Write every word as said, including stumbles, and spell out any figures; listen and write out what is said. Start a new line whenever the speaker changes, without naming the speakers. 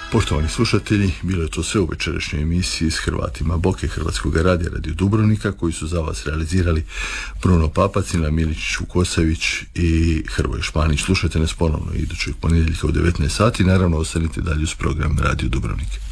Poštovani slušatelji, bilo je to sve u večerašnjoj emisiji s Hrvatima Boke Hrvatskog radija Radio Dubrovnika, koji su za vas realizirali Bruno Papacina, Milić Vukosavić i Hrvoje Španić. Slušajte nas ponovno idućeg ponedjeljka u devetnaest sati. Naravno, ostanite dalje uz program Radio Dubrovnik.